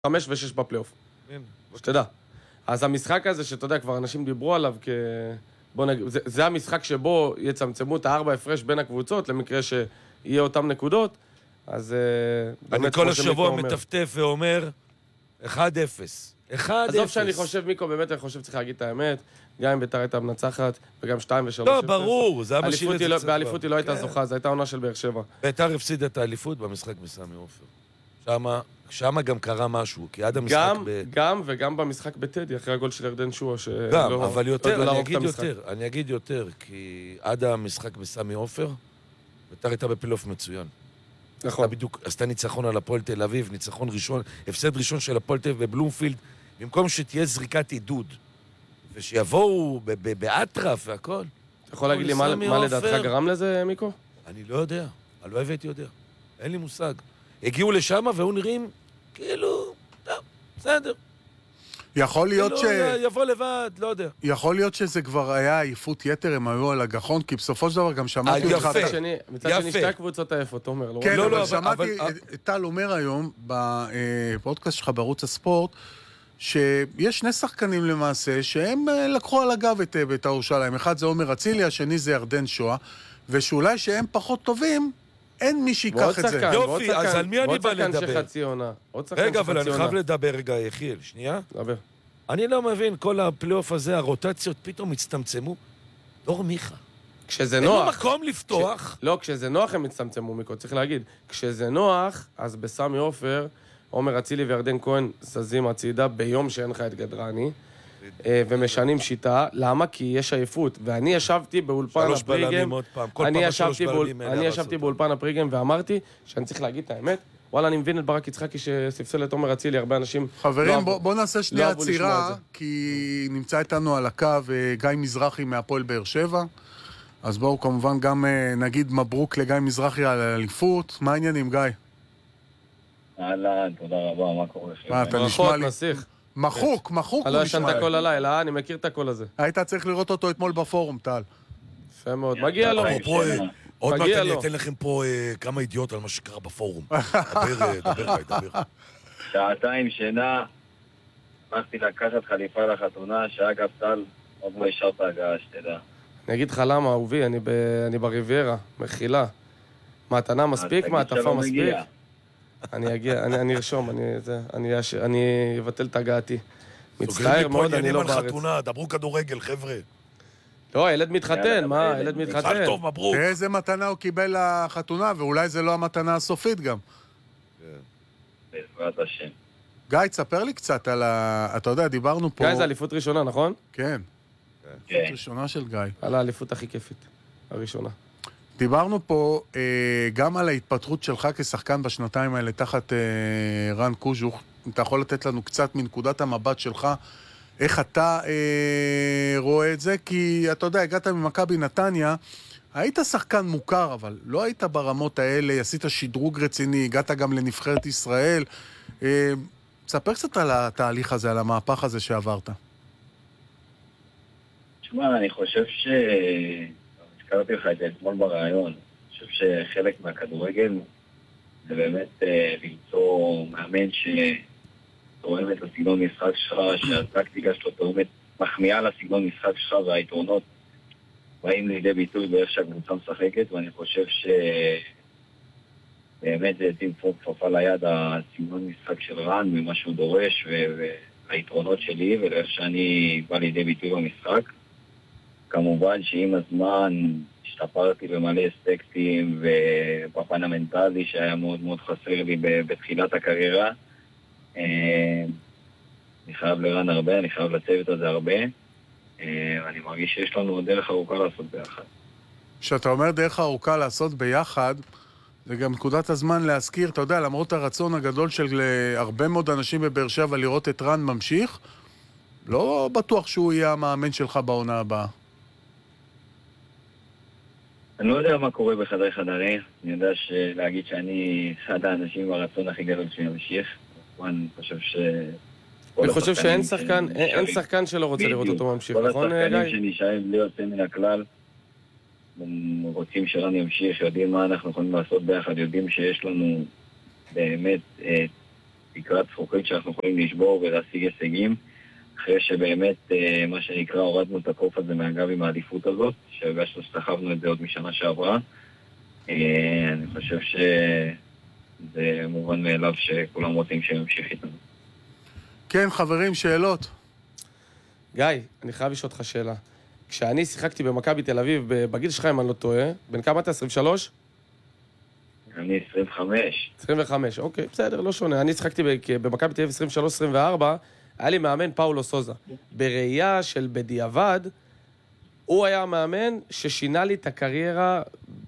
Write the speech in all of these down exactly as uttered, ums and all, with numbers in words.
חמש ושש בפלייאוף. שתדע. אז המשחק הזה, שאתה יודע, כבר אנשים דיברו עליו, כ... בוא נגיד, זה, זה המשחק שבו יצמצמו את הארבע הפרש בין הקבוצות, למקרה שיהיה אותם נקודות, אז... אני כל השבוע מטפטף ואומר, אחד אפס. אחד אפס. עזוב שאני חושב, מיקו, באמת אני חושב צריך להגיד את האמת, גם אם בית"ר הייתה מנצחת, וגם שתיים ושלוש. לא, ברור, זה היה משאיר את זה צבא. באליפות היא לא הייתה זוכה, זו הייתה עונה של באר שבע. בית"ר הפסיד את האליפות במשחק מסמי עופר. שמה... שם גם קרה משהו, כי עד המשחק גם, ב... גם וגם במשחק בטדי, אחרי הגול של ירדן שואה, שלא... גם, אבל יותר, אני אגיד יותר, אני אגיד יותר, כי עד המשחק בסמי עופר, בית"ר הייתה בפלייאוף מצוין. נכון. עשתה בדיוק, עשתה ניצחון על הפועל תל אביב, ניצחון ראשון, הפסד ראשון של הפועל תל אביב בבלומפילד, במקום שתהיה זריקת עידוד, ושיבואו באטרף והכל. אתה יכול להגיד לי מה, מה לדעתך גרם לזה, מיקו? אני לא יודע, הלוואי והייתי יודע. אין לי מושג. הגיעו לשם והוא נראים כאילו, טוב, בסדר. יכול להיות ש... יבוא לבד, לא יודע. יכול להיות שזה כבר היה עייפות יתר, הם היו על הגחון, כי בסופו של דבר גם שמעתי אותך... מצד שני שתי הקבוצות עייפות, תומר. כן, אבל שמעתי טל אומר היום, בפודקאסט שלך בערוץ הספורט, שיש שני שחקנים למעשה, שהם לקחו על הגב את בית"ר ירושלים. אחד זה עומר אצילי, השני זה ירדן שואה, ושאולי שהם פחות טובים, אין מי שיקח את זה. יופי, אז על מי אני בא לדבר? רגע, אבל אני חייב לדבר רגע, יחיאל, שנייה. דבר. אני לא מבין, כל הפלייאוף הזה, הרוטציות פתאום הצטמצמו. דור מיכה. כשזה נוח... אין לו מקום לפתוח. לא, כשזה נוח הם הצטמצמו, מיקו, צריך להגיד. כשזה נוח, אז בסמי עופר, עומר אצילי וירדן כהן זזים הצידה ביום שאין לך את גדרני, ומשנים שיטה. למה? כי יש עייפות. ואני ישבתי באולפן הפריגם, אני ישבתי באולפן הפריגם ואמרתי שאני צריך להגיד את האמת. וואלה, אני מבין את ברק יצחקי שספסל את עומר אצילי, הרבה אנשים... חברים, בואו נעשה שנייה עצירה, כי נמצא איתנו על הקו גיא מזרחי מהפועל באר שבע. אז בואו כמובן גם נגיד מברוק לגיא מזרחי על האליפות. מה העניינים, גיא? אהלן, תודה רבה, מה קורה? מה, אתה נשמע לי... מחוק, מחוק הוא נשמע. אני לא ישן את הכל הלילה, אני מכיר את הכל הזה. היית צריך לראות אותו אתמול בפורום, טל. יפה מאוד, מגיע לו. עוד מעט אני אתן לכם פה כמה ידיעות על מה שקרה בפורום. דבר, דבר, דבר. שעתיים שינה, שמחתי לקחת חליפה לחתונה, שאגב טל, עוד לא השארת הגעה, שתדע. אני אגיד לך למה, אהובי, אני בריביירה, מחילה. מתנה מספיק, מעטפה מספיק. אני אגיע, אני ארשום, אני אבטל את הגעתי. מצטער מאוד, אני לא בארץ. חתונה, דברו כדורגל, חבר'ה. לא, הילד מתחתן, מה? הילד מתחתן. טוב, מברוק. איזה מתנה הוא קיבל לחתונה, ואולי זה לא המתנה הסופית גם. בעזרת השם. גיא, תספר לי קצת על ה... אתה יודע, דיברנו פה... גיא, זה אליפות ראשונה, נכון? כן. אליפות ראשונה של גיא. על האליפות הכי כיפית, הראשונה. דיברנו פה אה, גם על ההתפתחות שלך כשחקן בשנתיים האלה תחת אה, רן קוז'וך. אתה יכול לתת לנו קצת מנקודת המבט שלך, איך אתה אה, רואה את זה? כי אתה יודע, הגעת ממכבי נתניה, היית שחקן מוכר, אבל לא היית ברמות האלה, עשית שדרוג רציני, הגעת גם לנבחרת ישראל. אה, תספר קצת על התהליך הזה, על המהפך הזה שעברת. תשמע, אני חושב ש... הזכרתי לך את זה אתמול ברעיון. אני חושב שחלק מהכדורגל זה באמת אה, למצוא מאמן שתואם את הסגנון משחק שלך, שהטקטיקה שלו תואמת, מחמיאה לסגנון משחק שלך, והיתרונות באים לידי ביטוי באיך שהקבוצה משחקת, ואני חושב שבאמת זה תמפור כפפה ליד הסגנון משחק של רן, ממה שהוא דורש, והיתרונות שלי, ואיך שאני בא לידי ביטוי במשחק. כמובן שעם הזמן השתפרתי במלא אספקטים ובפן המנטלי שהיה מאוד מאוד חסר לי בתחילת הקריירה. אני חייב לרן הרבה, אני חייב לצוות הזה הרבה, ואני מרגיש שיש לנו דרך ארוכה לעשות ביחד. כשאתה אומר דרך ארוכה לעשות ביחד, זה גם נקודת הזמן להזכיר, אתה יודע, למרות הרצון הגדול של הרבה מאוד אנשים בבאר שבע לראות את רן ממשיך, לא בטוח שהוא יהיה המאמן שלך בעונה הבאה. אני לא יודע מה קורה בחדרי חדרי, אני יודע להגיד שאני אחד האנשים ברצון הכי גדול שימשיך, אני חושב ש... אני חושב שאין שחקן, אין שחקן שלא רוצה לראות אותו ממשיך, נכון גיא? כל השחקנים שנשארים בלי יוצא מן הכלל, רוצים שרן ימשיך, יודעים מה אנחנו יכולים לעשות ביחד, יודעים שיש לנו באמת תקרת זכוכית שאנחנו יכולים לשבור ולהשיג הישגים, אחרי שבאמת, מה שנקרא, הורדנו את הקוף הזה מהגב עם העדיפות הזאת, שהרגשנו שסחבנו את זה עוד משנה שעברה. אני חושב שזה מובן מאליו שכולם רוצים שימשיך איתנו. כן, חברים, שאלות. גיא, אני חייב לשאול אותך שאלה. כשאני שיחקתי במכבי תל אביב, בגיל שלך, אם אני לא טועה, בן כמה אתה? עשרים ושלוש? אני עשרים וחמש. עשרים וחמש, אוקיי, בסדר, לא שונה. אני שיחקתי במכבי תל אביב עשרים ושלוש עשרים וארבע, היה לי מאמן פאולו סוזה. בראייה של בדיעבד, הוא היה המאמן ששינה לי את הקריירה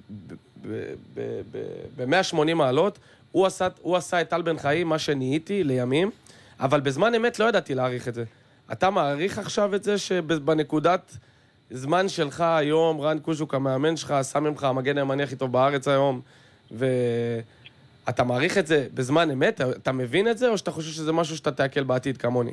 ב-מאה ושמונים מעלות. הוא עשה, הוא עשה את טל בן חיים, מה שנהייתי לימים, אבל בזמן אמת לא ידעתי להעריך את זה. אתה מעריך עכשיו את זה שבנקודת זמן שלך היום, רן קוז'וק המאמן שלך, שם ממך המגן הימני הכי טוב בארץ היום, ואתה מעריך את זה בזמן אמת? אתה מבין את זה, או שאתה חושב שזה משהו שאתה תעכל בעתיד כמוני?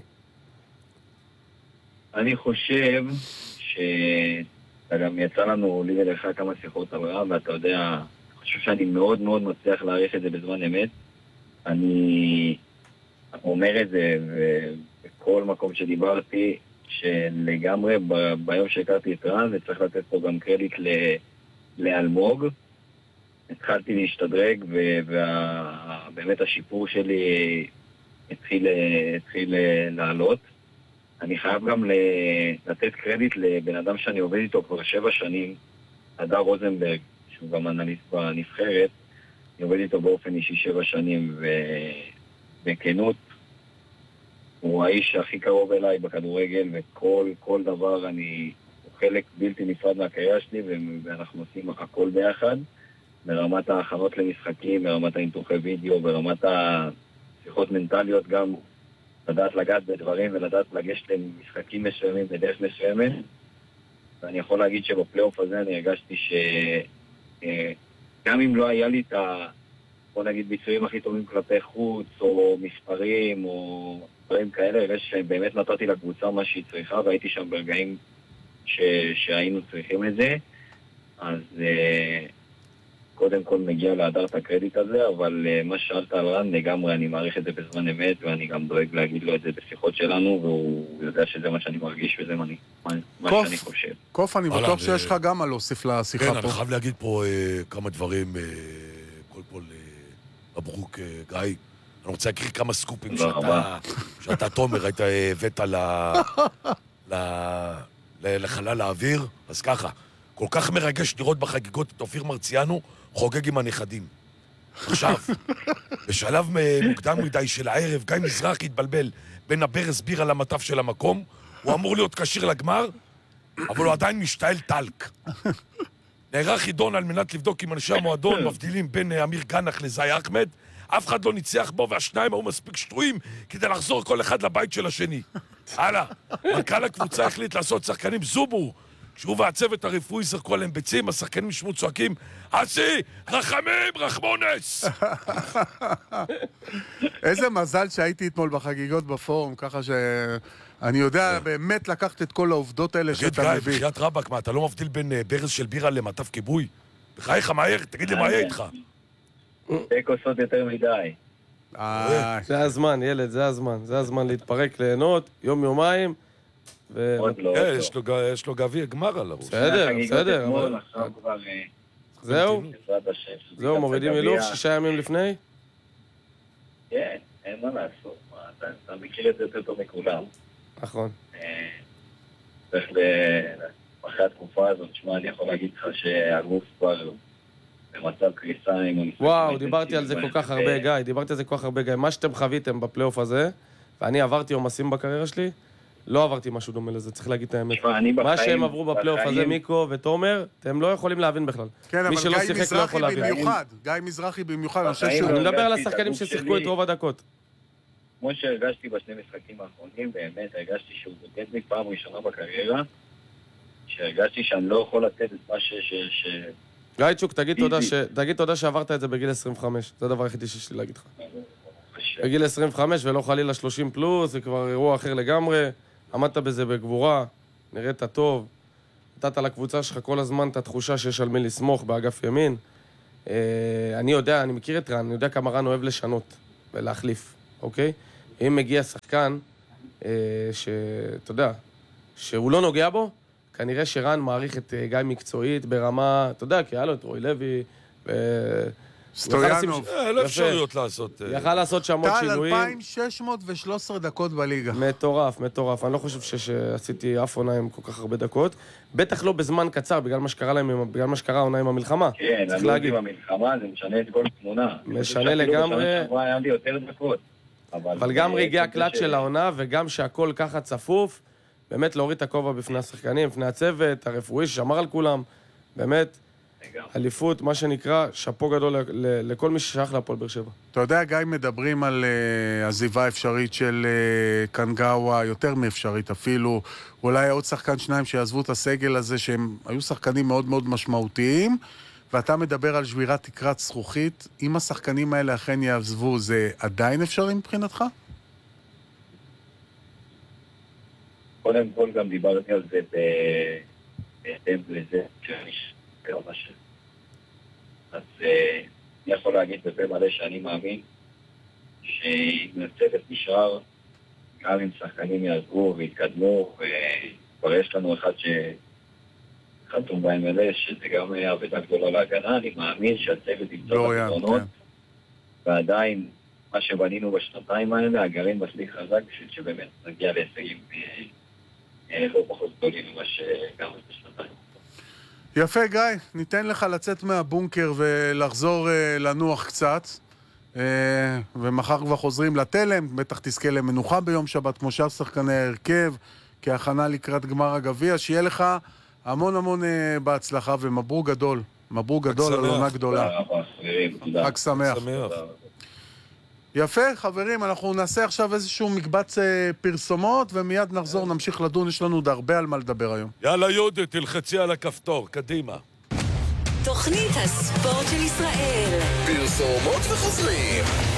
אני חושב שאתה גם יצא לנו לי ולך כמה שיחות על רע, ואתה יודע, אני חושב שאני מאוד מאוד מצליח להעריך את זה בזמן אמת. אני אומר את זה, ובכל מקום שדיברתי, שלגמרי ב- ביום שהכרתי את רן, וצריך לתת פה גם קרדיט ל- לאלמוג, התחלתי להשתדרג, ובאמת השיפור שלי התחיל, התחיל לעלות. אני חייב גם לתת קרדיט לבן אדם שאני עובד איתו כבר שבע שנים, הדר רוזנברג, שהוא גם אנליסט בנבחרת, אני עובד איתו באופן אישי שבע שנים, ובכנות, הוא האיש הכי קרוב אליי בכדורגל, וכל כל דבר אני, הוא חלק בלתי נפרד מהקריירה שלי, ואנחנו עושים הכל ביחד, ברמת ההכנות למשחקים, ברמת האינתוחי וידאו, ברמת השיחות מנטליות, גם לדעת לגעת בדברים ולדעת לגשת למשחקים מסוימים בדרך מסוימת. ואני יכול להגיד שבפלייאוף הזה אני הרגשתי שגם אם לא היה לי את ה... בוא נגיד ביצועים הכי טובים כלפי חוץ, או מספרים, או דברים כאלה, הרגשתי שבאמת נתתי לקבוצה מה שהיא צריכה, והייתי שם ברגעים ש... שהיינו צריכים את זה. אז קודם כל מגיע להדר את הקרדיט הזה, אבל מה שאלת על רן, לגמרי אני מעריך את זה בזמן אמת, ואני גם דואג להגיד לו את זה בשיחות שלנו, והוא יודע שזה מה שאני מרגיש וזה מה, מה, מה שאני חושב. קוף, אני בטוח שיש לך גם מה להוסיף לשיחה פה. כן, אני חייב להגיד פה כמה דברים, קודם כל, מברוק גיא, אני רוצה להקריא כמה סקופים שאתה, תומר, היית הבאת לחלל האוויר, אז ככה, כל כך מרגש לראות בחגיגות את אופיר מרציאנו חוגג עם הנכדים. עכשיו, בשלב מוקדם מדי של הערב, גיא מזרחי התבלבל בין הברז בירה למטף של המקום, הוא אמור להיות קשיר לגמר, אבל הוא עדיין משתעל טלק. נערך חידון על מנת לבדוק עם אנשי המועדון מבדילים בין אמיר גנח לזי אחמד, אף אחד לא ניצח בו, והשניים היו מספיק שטויים כדי לחזור כל אחד לבית של השני. הלאה, מנכ"ל הקבוצה החליט לעשות שחקנים זובו, שהוא והצוות הרפואי זרקו עליהם ביצים, השחקנים ישמו צועקים, אסי, רחמים, רחמונס! איזה מזל שהייתי אתמול בחגיגות בפורום, ככה שאני יודע באמת לקחת את כל העובדות האלה שאתה מביא. תגיד גיא, בחיית רבק, מה, אתה לא מבדיל בין ברז של בירה למטף כיבוי? בחייך, מהר, תגיד לי מה יהיה איתך. שתי כוסות יותר מדי. זה הזמן, ילד, זה הזמן. זה הזמן להתפרק, ליהנות, יום יומיים. יש לו גביע גמר על הראש. בסדר, בסדר. זהו? זהו, מורידים הילוך שישה ימים לפני? כן, אין מה לעשות. אתה מכיר את זה יותר טוב מכולם. נכון. צריך אחרי התקופה הזאת, שמה, אני יכול להגיד לך שהגוף כבר במצב קריסה עם... וואו, דיברתי על זה כל כך הרבה, גיא, דיברתי על זה כל כך הרבה, גיא. מה שאתם חוויתם בפלייאוף הזה, ואני עברתי עומסים בקריירה שלי, לא עברתי משהו דומה לזה, צריך להגיד את האמת. מה שהם עברו בפלייאוף הזה, מיקו ותומר, אתם לא יכולים להבין בכלל. כן, אבל גיא מזרחי במיוחד, גיא מזרחי במיוחד, אני חושב שהוא... אני מדבר על השחקנים ששיחקו את רוב הדקות. כמו שהרגשתי בשני משחקים האחרונים, באמת הרגשתי שהוא בודד לי פעם ראשונה בקריירה, שהרגשתי שאני לא יכול לתת את מה ש... גיא צ'וק, תגיד תודה שעברת את זה בגיל עשרים וחמש, זה הדבר היחידי שיש לי להגיד לך. בגיל עשרים וחמש ולא חלילה שלושים פלוס, זה כבר אירוע אחר לגמרי, עמדת בזה בגבורה, נראית טוב, נתת לקבוצה שלך כל הזמן את התחושה שיש על מי לסמוך באגף ימין. אני יודע, אני מכיר את רן, אני יודע כמה רן אוהב לשנות ולהחליף. אוקיי? אם מגיע שחקן, אה, שאתה יודע, שהוא לא נוגע בו, כנראה שרן מעריך את גיא מקצועית ברמה, אתה יודע, כי היה לו את רוי לוי, ו... סטויאנוב. לא אפשרויות לעשות. יכל לעשות שם עוד שינויים. טל, אלפיים שש מאות ושלוש עשרה דקות בליגה. מטורף, מטורף. אני לא חושב שעשיתי אף עונה עם כל כך הרבה דקות. בטח לא בזמן קצר, בגלל מה שקרה להם, בגלל מה שקרה העונה עם המלחמה. כן, אני לא עם המלחמה, זה משנה את כל תמונה. משנה לגמרי. בשנה שעברה היה לי יותר דקות. אבל גם רגעי הקלט של העונה, וגם שהכל ככה צפוף, באמת להוריד את הכובע בפני השחקנים, בפני הצוות, הרפואי ששמר על כולם. באמת, אליפות, מה שנקרא, שפו גדול לכל מי ששייך להפועל באר שבע. אתה יודע, גיא, מדברים על uh, עזיבה אפשרית של uh, קנגאווה, יותר מאפשרית אפילו, אולי עוד שחקן שניים שיעזבו את הסגל הזה, שהם היו שחקנים מאוד מאוד משמעותיים, ואתה מדבר על שבירת תקרת זכוכית. אם השחקנים האלה אכן יעזבו, זה עדיין אפשרי מבחינתך? קודם כל גם דיברתי על זה בהתאם לזה שאני שקר משהו. אז אני יכול להגיד בפה מלא שאני מאמין שאם הצוות נשאר, גם אם שחקנים יעזבו והתקדמו, וכבר יש לנו אחד שחתום בהם אלה, שזה גם עבודה גדולה להגנה, אני מאמין שהצוות ימצא בפתרונות, ועדיין מה שבנינו בשנתיים האלה, הגרעין מספיק חזק, בשביל שבאמת נגיע להישגים לא פחות גדולים ממה שגם בשנתיים. יפה, גיא, ניתן לך לצאת מהבונקר ולחזור uh, לנוח קצת, uh, ומחר כבר חוזרים לתלם, בטח תזכה למנוחה ביום שבת, כמו שאר שחקני ההרכב, כהכנה לקראת גמר הגביע, שיהיה לך המון המון uh, בהצלחה, ומברוק גדול, מברוק גדול על עונה גדולה. חג שמח. יפה, חברים, אנחנו נעשה עכשיו איזשהו מקבץ פרסומות, ומיד נחזור, נמשיך לדון, יש לנו עוד הרבה על מה לדבר היום. יאללה יהודה, תלחצי על הכפתור, קדימה. תוכנית הספורט של ישראל. פרסומות וחוזרים.